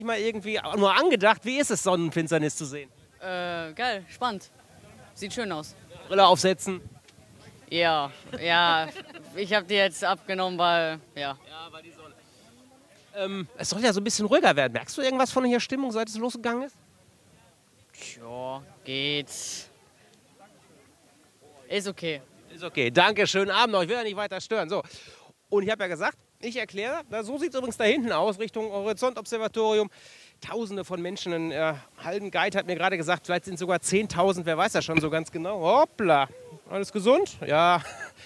Mal irgendwie nur angedacht, wie ist es, Sonnenfinsternis zu sehen? Geil, spannend. Sieht schön aus. Brille aufsetzen. Ja, ich habe die jetzt abgenommen, weil, ja. Es soll ja so ein bisschen ruhiger werden. Merkst du irgendwas von der Stimmung, seit es losgegangen ist? Ja, geht's. Ist okay. Ist okay. Danke, schönen Abend noch. Ich will ja nicht weiter stören. So. Und ich habe ja gesagt, ich erkläre, so sieht es übrigens da hinten aus, Richtung Horizontobservatorium. Tausende von Menschen. Halden Guide hat mir gerade gesagt, vielleicht sind es sogar 10.000, wer weiß das schon so ganz genau. Hoppla. Alles gesund? Ja.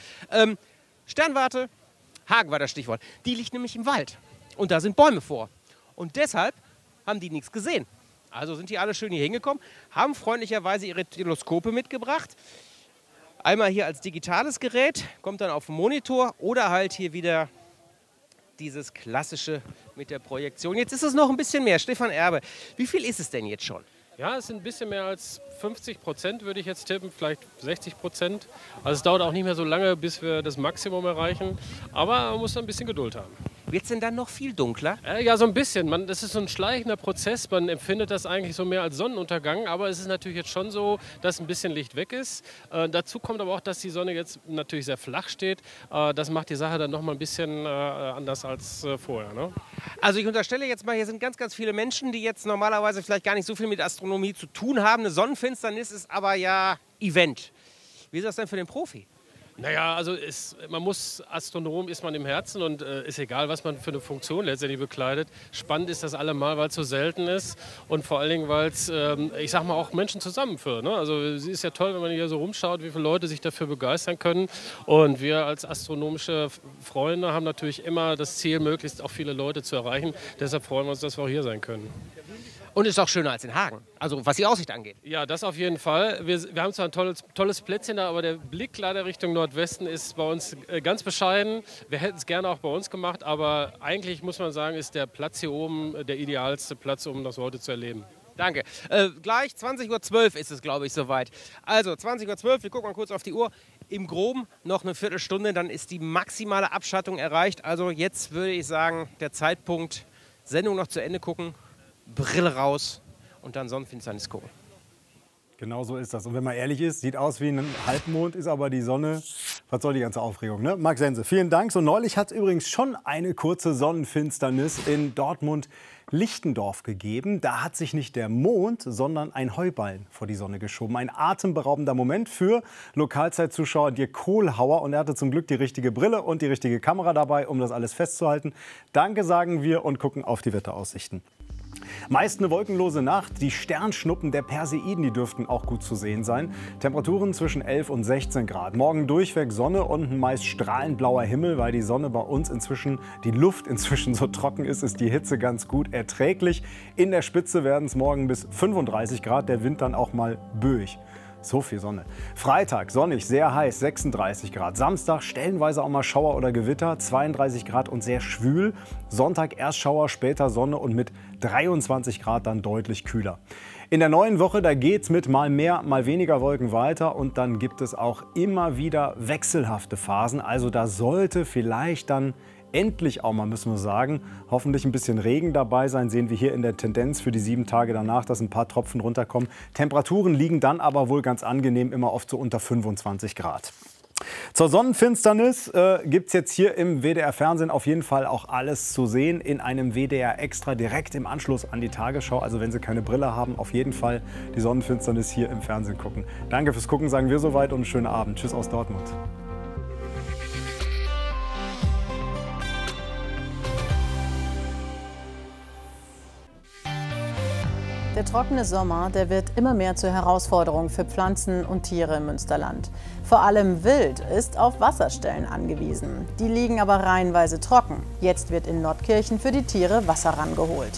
Sternwarte, Hagen war das Stichwort. Die liegt nämlich im Wald. Und da sind Bäume vor. Und deshalb haben die nichts gesehen. Also sind die alle schön hier hingekommen, haben freundlicherweise ihre Teleskope mitgebracht. Einmal hier als digitales Gerät, kommt dann auf den Monitor oder halt hier wieder dieses klassische mit der Projektion. Jetzt ist es noch ein bisschen mehr. Stefan Erbe, wie viel ist es denn jetzt schon? Ja, es sind ein bisschen mehr als 50%, würde ich jetzt tippen, vielleicht 60%. Also es dauert auch nicht mehr so lange, bis wir das Maximum erreichen. Aber man muss ein bisschen Geduld haben. Wird es denn dann noch viel dunkler? Ja, so ein bisschen. Das ist so ein schleichender Prozess. Man empfindet das eigentlich so mehr als Sonnenuntergang. Aber es ist natürlich jetzt schon so, dass ein bisschen Licht weg ist. Dazu kommt aber auch, dass die Sonne jetzt natürlich sehr flach steht. Das macht die Sache dann noch mal ein bisschen anders als vorher. Ne? Also ich unterstelle jetzt mal, hier sind ganz, ganz viele Menschen, die jetzt normalerweise vielleicht gar nicht so viel mit Astronomie zu tun haben. Eine Sonnenfinsternis ist aber ja Event. Wie ist das denn für den Profi? Naja, also Astronom ist man im Herzen und ist egal, was man für eine Funktion letztendlich bekleidet. Spannend ist das allemal, weil es so selten ist und vor allen Dingen, weil es, ich sag mal, auch Menschen zusammenführt. Ne? Also es ist ja toll, wenn man hier so rumschaut, wie viele Leute sich dafür begeistern können. Und wir als astronomische Freunde haben natürlich immer das Ziel, möglichst auch viele Leute zu erreichen. Deshalb freuen wir uns, dass wir auch hier sein können. Und ist auch schöner als in Hagen, also was die Aussicht angeht. Ja, das auf jeden Fall. Wir haben zwar ein tolles Plätzchen da, aber der Blick leider Richtung Nordwesten ist bei uns ganz bescheiden. Wir hätten es gerne auch bei uns gemacht, aber eigentlich muss man sagen, ist der Platz hier oben der idealste Platz, um das heute zu erleben. Danke. Gleich 20.12 Uhr ist es, glaube ich, soweit. Also 20.12 Uhr, wir gucken mal kurz auf die Uhr. Im Groben noch eine Viertelstunde, dann ist die maximale Abschattung erreicht. Also jetzt würde ich sagen, der Zeitpunkt, Sendung noch zu Ende gucken. Brille raus und dann Sonnenfinsternis gucken. Genau so ist das. Und wenn man ehrlich ist, sieht aus wie ein Halbmond, ist aber die Sonne. Was soll die ganze Aufregung, ne? Marc Sense, vielen Dank. So neulich hat es übrigens schon eine kurze Sonnenfinsternis in Dortmund-Lichtendorf gegeben. Da hat sich nicht der Mond, sondern ein Heuballen vor die Sonne geschoben. Ein atemberaubender Moment für Lokalzeitzuschauer Dirk Kohlhauer. Und er hatte zum Glück die richtige Brille und die richtige Kamera dabei, um das alles festzuhalten. Danke, sagen wir, und gucken auf die Wetteraussichten. Meist eine wolkenlose Nacht. Die Sternschnuppen der Perseiden, die dürften auch gut zu sehen sein. Temperaturen zwischen 11 und 16 Grad. Morgen durchweg Sonne und ein meist strahlend blauer Himmel. Weil die Sonne bei uns die Luft inzwischen so trocken ist die Hitze ganz gut erträglich. In der Spitze werden es morgen bis 35 Grad. Der Wind dann auch mal böig. So viel Sonne. Freitag sonnig, sehr heiß, 36 Grad. Samstag stellenweise auch mal Schauer oder Gewitter, 32 Grad und sehr schwül. Sonntag erst Schauer, später Sonne und mit 23 Grad dann deutlich kühler. In der neuen Woche, da geht's mit mal mehr, mal weniger Wolken weiter und dann gibt es auch immer wieder wechselhafte Phasen. Also da sollte vielleicht dann endlich auch mal, müssen wir sagen, hoffentlich ein bisschen Regen dabei sein. Sehen wir hier in der Tendenz für die 7 Tage danach, dass ein paar Tropfen runterkommen. Temperaturen liegen dann aber wohl ganz angenehm, immer oft so unter 25 Grad. Zur Sonnenfinsternis gibt es jetzt hier im WDR-Fernsehen auf jeden Fall auch alles zu sehen. In einem WDR Extra direkt im Anschluss an die Tagesschau. Also wenn Sie keine Brille haben, auf jeden Fall die Sonnenfinsternis hier im Fernsehen gucken. Danke fürs Gucken, sagen wir soweit und einen schönen Abend. Tschüss aus Dortmund. Der trockene Sommer, der wird immer mehr zur Herausforderung für Pflanzen und Tiere im Münsterland. Vor allem Wild ist auf Wasserstellen angewiesen. Die liegen aber reihenweise trocken. Jetzt wird in Nordkirchen für die Tiere Wasser rangeholt.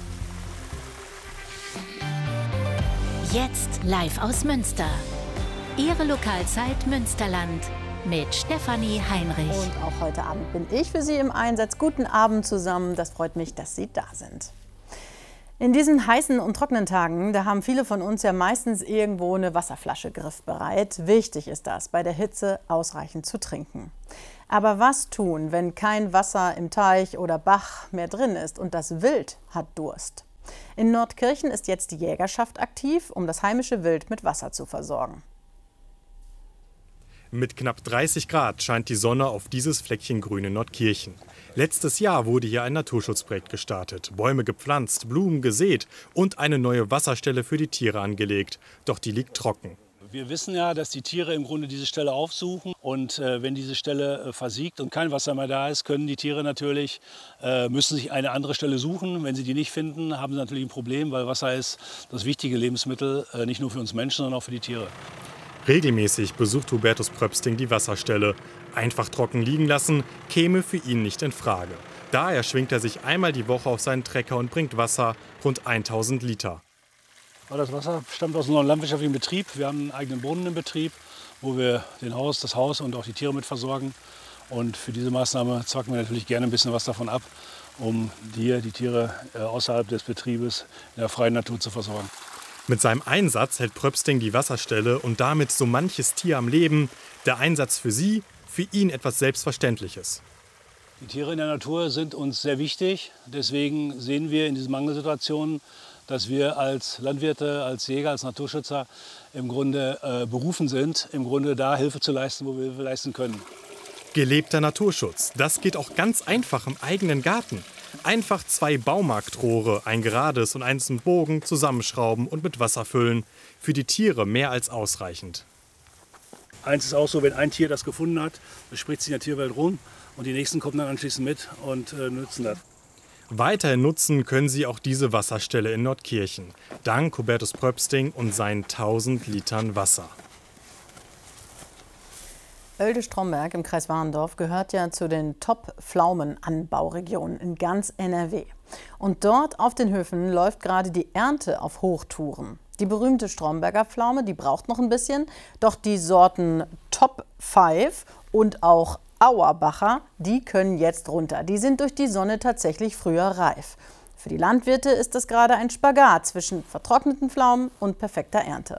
Jetzt live aus Münster. Ihre Lokalzeit Münsterland mit Stefanie Heinrich. Und auch heute Abend bin ich für Sie im Einsatz. Guten Abend zusammen. Das freut mich, dass Sie da sind. In diesen heißen und trockenen Tagen, da haben viele von uns ja meistens irgendwo eine Wasserflasche griffbereit. Wichtig ist das, bei der Hitze ausreichend zu trinken. Aber was tun, wenn kein Wasser im Teich oder Bach mehr drin ist und das Wild hat Durst? In Nordkirchen ist jetzt die Jägerschaft aktiv, um das heimische Wild mit Wasser zu versorgen. Mit knapp 30 Grad scheint die Sonne auf dieses Fleckchen Grün in Nordkirchen. Letztes Jahr wurde hier ein Naturschutzprojekt gestartet, Bäume gepflanzt, Blumen gesät und eine neue Wasserstelle für die Tiere angelegt. Doch die liegt trocken. Wir wissen ja, dass die Tiere im Grunde diese Stelle aufsuchen. Und wenn diese Stelle versiegt und kein Wasser mehr da ist, können die Tiere natürlich, müssen sich eine andere Stelle suchen. Wenn sie die nicht finden, haben sie natürlich ein Problem, weil Wasser ist das wichtige Lebensmittel, nicht nur für uns Menschen, sondern auch für die Tiere. Regelmäßig besucht Hubertus Pröpsting die Wasserstelle. Einfach trocken liegen lassen, käme für ihn nicht in Frage. Daher schwingt er sich einmal die Woche auf seinen Trecker und bringt Wasser, rund 1000 Liter. Das Wasser stammt aus einem landwirtschaftlichen Betrieb. Wir haben einen eigenen Brunnen im Betrieb, wo wir das Haus und auch die Tiere mit versorgen. Und für diese Maßnahme zwacken wir natürlich gerne ein bisschen was davon ab, um die Tiere außerhalb des Betriebes in der freien Natur zu versorgen. Mit seinem Einsatz hält Pröpsting die Wasserstelle und damit so manches Tier am Leben. Der Einsatz für sie, für ihn etwas Selbstverständliches. Die Tiere in der Natur sind uns sehr wichtig. Deswegen sehen wir in diesen Mangelsituationen, dass wir als Landwirte, als Jäger, als Naturschützer im Grunde berufen sind, im Grunde da Hilfe zu leisten, wo wir Hilfe leisten können. Gelebter Naturschutz, das geht auch ganz einfach im eigenen Garten. Einfach 2 Baumarktrohre, ein gerades und eins im Bogen, zusammenschrauben und mit Wasser füllen. Für die Tiere mehr als ausreichend. Eins ist auch so, wenn ein Tier das gefunden hat, das spricht sich in der Tierwelt rum und die nächsten kommen dann anschließend mit und nutzen das. Weiterhin nutzen können sie auch diese Wasserstelle in Nordkirchen, dank Hubertus Pröpsting und seinen 1000 Litern Wasser. Oelde-Stromberg im Kreis Warendorf gehört ja zu den Top-Pflaumenanbauregionen in ganz NRW. Und dort auf den Höfen läuft gerade die Ernte auf Hochtouren. Die berühmte Stromberger Pflaume, die braucht noch ein bisschen, doch die Sorten Top 5 und auch Auerbacher, die können jetzt runter. Die sind durch die Sonne tatsächlich früher reif. Für die Landwirte ist das gerade ein Spagat zwischen vertrockneten Pflaumen und perfekter Ernte.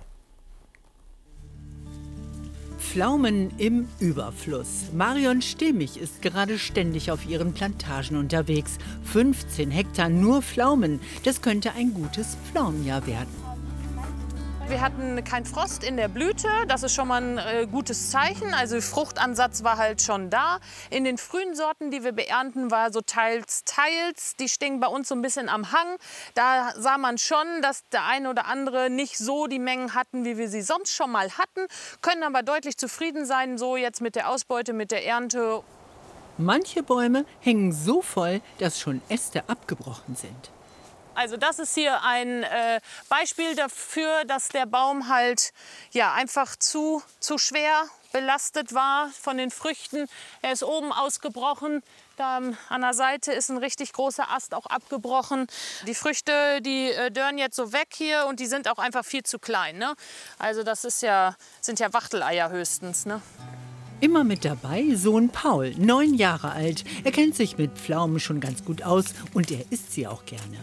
Pflaumen im Überfluss. Marion Stehmich ist gerade ständig auf ihren Plantagen unterwegs. 15 Hektar nur Pflaumen. Das könnte ein gutes Pflaumenjahr werden. Wir hatten keinen Frost in der Blüte, das ist schon mal ein gutes Zeichen. Also Fruchtansatz war halt schon da. In den frühen Sorten, die wir beernten, war so teils. Die stehen bei uns so ein bisschen am Hang. Da sah man schon, dass der eine oder andere nicht so die Mengen hatten, wie wir sie sonst schon mal hatten. Können aber deutlich zufrieden sein, so jetzt mit der Ausbeute, mit der Ernte. Manche Bäume hängen so voll, dass schon Äste abgebrochen sind. Also das ist hier ein Beispiel dafür, dass der Baum halt ja, einfach zu schwer belastet war von den Früchten. Er ist oben ausgebrochen. Da an der Seite ist ein richtig großer Ast auch abgebrochen. Die Früchte, die dörren jetzt so weg hier und die sind auch einfach viel zu klein. Ne? Also das sind ja Wachteleier höchstens. Ne? Immer mit dabei Sohn Paul, 9 Jahre alt. Er kennt sich mit Pflaumen schon ganz gut aus und er isst sie auch gerne.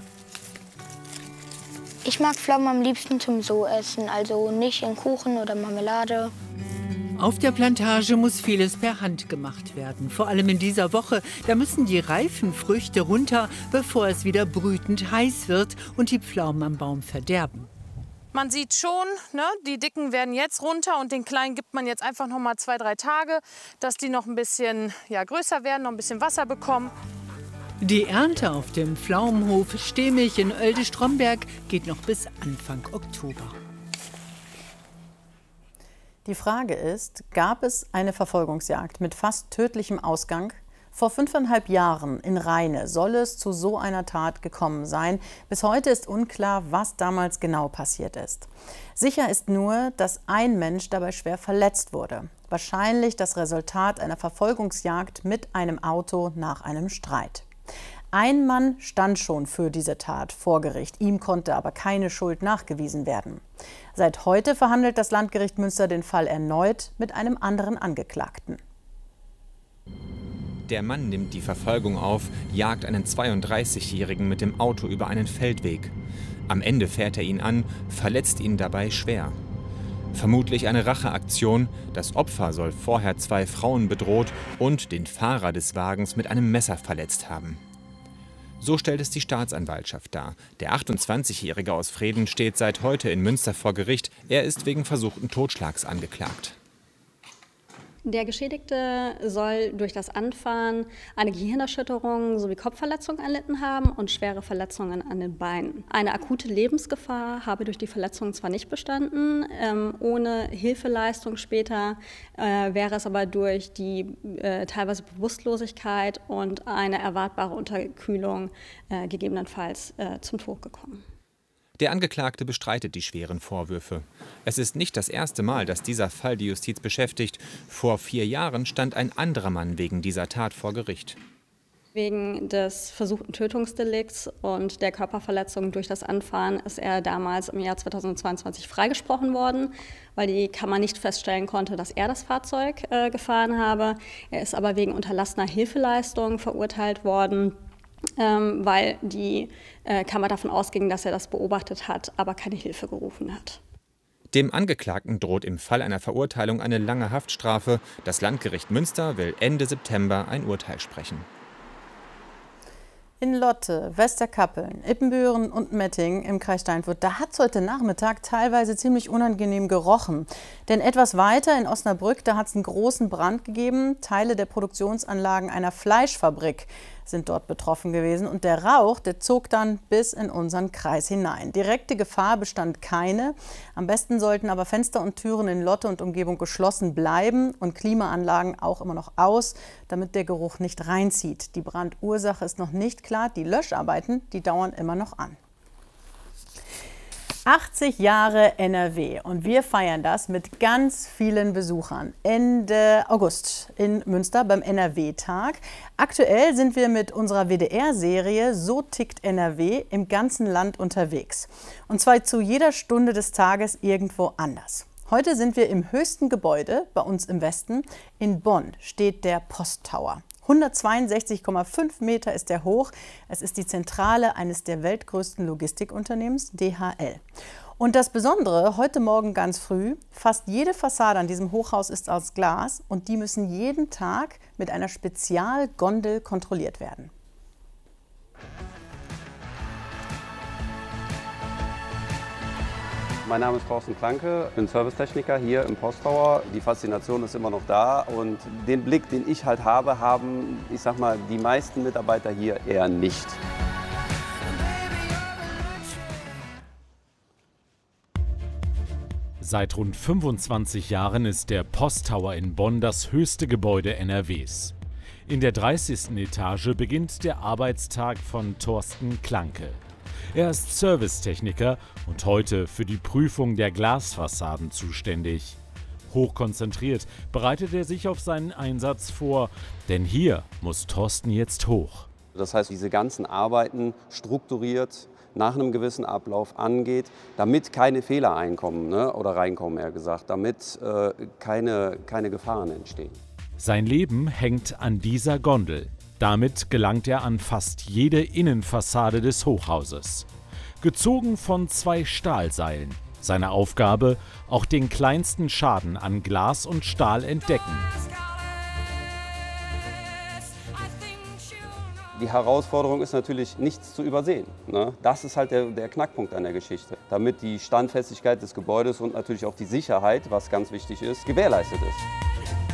Ich mag Pflaumen am liebsten zum So-Essen, also nicht in Kuchen oder Marmelade. Auf der Plantage muss vieles per Hand gemacht werden. Vor allem in dieser Woche, da müssen die reifen Früchte runter, bevor es wieder brütend heiß wird und die Pflaumen am Baum verderben. Man sieht schon, ne, die Dicken werden jetzt runter und den Kleinen gibt man jetzt einfach noch mal 2-3 Tage, dass die noch ein bisschen größer werden, noch ein bisschen Wasser bekommen. Die Ernte auf dem Pflaumenhof Stehmich in Oelde-Stromberg geht noch bis Anfang Oktober. Die Frage ist, gab es eine Verfolgungsjagd mit fast tödlichem Ausgang? Vor 5,5 Jahren in Rheine soll es zu so einer Tat gekommen sein. Bis heute ist unklar, was damals genau passiert ist. Sicher ist nur, dass ein Mensch dabei schwer verletzt wurde. Wahrscheinlich das Resultat einer Verfolgungsjagd mit einem Auto nach einem Streit. Ein Mann stand schon für diese Tat vor Gericht. Ihm konnte aber keine Schuld nachgewiesen werden. Seit heute verhandelt das Landgericht Münster den Fall erneut mit einem anderen Angeklagten. Der Mann nimmt die Verfolgung auf, jagt einen 32-Jährigen mit dem Auto über einen Feldweg. Am Ende fährt er ihn an, verletzt ihn dabei schwer. Vermutlich eine Racheaktion. Das Opfer soll vorher 2 Frauen bedroht und den Fahrer des Wagens mit einem Messer verletzt haben. So stellt es die Staatsanwaltschaft dar. Der 28-Jährige aus Vreden steht seit heute in Münster vor Gericht. Er ist wegen versuchten Totschlags angeklagt. Der Geschädigte soll durch das Anfahren eine Gehirnerschütterung sowie Kopfverletzungen erlitten haben und schwere Verletzungen an den Beinen. Eine akute Lebensgefahr habe durch die Verletzungen zwar nicht bestanden, ohne Hilfeleistung später wäre es aber durch die teilweise Bewusstlosigkeit und eine erwartbare Unterkühlung gegebenenfalls zum Tod gekommen. Der Angeklagte bestreitet die schweren Vorwürfe. Es ist nicht das erste Mal, dass dieser Fall die Justiz beschäftigt. Vor 4 Jahren stand ein anderer Mann wegen dieser Tat vor Gericht. Wegen des versuchten Tötungsdelikts und der Körperverletzung durch das Anfahren ist er damals im Jahr 2022 freigesprochen worden, weil die Kammer nicht feststellen konnte, dass er das Fahrzeug gefahren habe. Er ist aber wegen unterlassener Hilfeleistung verurteilt worden, weil die Kammer davon ausging, dass er das beobachtet hat, aber keine Hilfe gerufen hat. Dem Angeklagten droht im Fall einer Verurteilung eine lange Haftstrafe. Das Landgericht Münster will Ende September ein Urteil sprechen. In Lotte, Westerkappeln, Ippenbüren und Mettingen im Kreis Steinfurt, da hat es heute Nachmittag teilweise ziemlich unangenehm gerochen. Denn etwas weiter in Osnabrück, da hat es einen großen Brand gegeben. Teile der Produktionsanlagen einer Fleischfabrik sind dort betroffen gewesen. Und der Rauch, der zog dann bis in unseren Kreis hinein. Direkte Gefahr bestand keine. Am besten sollten aber Fenster und Türen in Lotte und Umgebung geschlossen bleiben und Klimaanlagen auch immer noch aus, damit der Geruch nicht reinzieht. Die Brandursache ist noch nicht klar. Die Löscharbeiten, die dauern immer noch an. 80 Jahre NRW und wir feiern das mit ganz vielen Besuchern Ende August in Münster beim NRW-Tag. Aktuell sind wir mit unserer WDR-Serie So tickt NRW im ganzen Land unterwegs. Und zwar zu jeder Stunde des Tages irgendwo anders. Heute sind wir im höchsten Gebäude bei uns im Westen. In Bonn steht der Posttower. 162,5 Meter ist er hoch. Es ist die Zentrale eines der weltgrößten Logistikunternehmens, DHL. Und das Besondere, heute Morgen ganz früh, fast jede Fassade an diesem Hochhaus ist aus Glas und die müssen jeden Tag mit einer Spezialgondel kontrolliert werden. Mein Name ist Thorsten Klanke, ich bin Servicetechniker hier im Posttower. Die Faszination ist immer noch da und den Blick, den ich halt habe, haben, ich sag mal, die meisten Mitarbeiter hier eher nicht. Seit rund 25 Jahren ist der Posttower in Bonn das höchste Gebäude NRWs. In der 30. Etage beginnt der Arbeitstag von Thorsten Klanke. Er ist Servicetechniker und heute für die Prüfung der Glasfassaden zuständig. Hochkonzentriert bereitet er sich auf seinen Einsatz vor, denn hier muss Thorsten jetzt hoch. Das heißt, diese ganzen Arbeiten strukturiert nach einem gewissen Ablauf angeht, damit keine Fehler einkommen, oder reinkommen, eher gesagt, damit keine Gefahren entstehen. Sein Leben hängt an dieser Gondel. Damit gelangt er an fast jede Innenfassade des Hochhauses. Gezogen von 2 Stahlseilen. Seine Aufgabe, auch den kleinsten Schaden an Glas und Stahl entdecken. Die Herausforderung ist natürlich, nichts zu übersehen. Das ist halt der Knackpunkt an der Geschichte. Damit die Standfestigkeit des Gebäudes und natürlich auch die Sicherheit, was ganz wichtig ist, gewährleistet ist.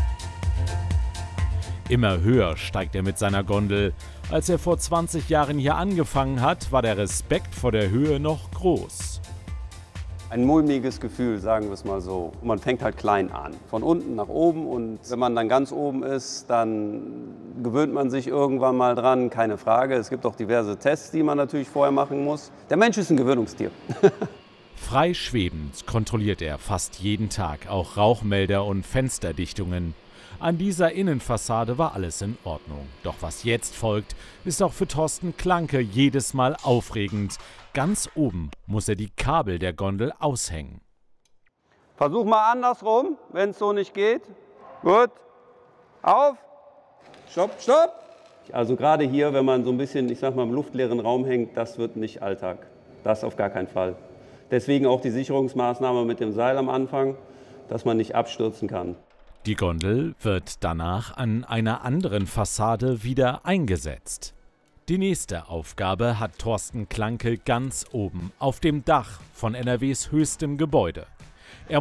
Immer höher steigt er mit seiner Gondel. Als er vor 20 Jahren hier angefangen hat, war der Respekt vor der Höhe noch groß. Ein mulmiges Gefühl, sagen wir es mal so. Man fängt halt klein an, von unten nach oben und wenn man dann ganz oben ist, dann gewöhnt man sich irgendwann mal dran, keine Frage. Es gibt auch diverse Tests, die man natürlich vorher machen muss. Der Mensch ist ein Gewöhnungstier. Frei schwebend kontrolliert er fast jeden Tag auch Rauchmelder und Fensterdichtungen. An dieser Innenfassade war alles in Ordnung. Doch was jetzt folgt, ist auch für Thorsten Klanke jedes Mal aufregend. Ganz oben muss er die Kabel der Gondel aushängen. Versuch mal andersrum, wenn es so nicht geht. Gut. Auf. Stopp, stopp. Also gerade hier, wenn man so ein bisschen, ich sag mal, im luftleeren Raum hängt, das wird nicht Alltag. Das auf gar keinen Fall. Deswegen auch die Sicherungsmaßnahme mit dem Seil am Anfang, dass man nicht abstürzen kann. Die Gondel wird danach an einer anderen Fassade wieder eingesetzt. Die nächste Aufgabe hat Thorsten Klanke ganz oben, auf dem Dach von NRWs höchstem Gebäude.